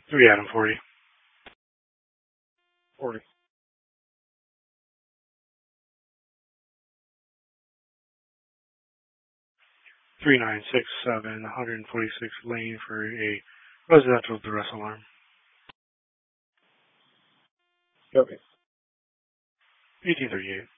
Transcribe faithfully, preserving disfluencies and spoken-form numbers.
three Adam forty. forty. three nine six seven, one forty-six Lane for a residential duress alarm. Copy. eighteen thirty-eight.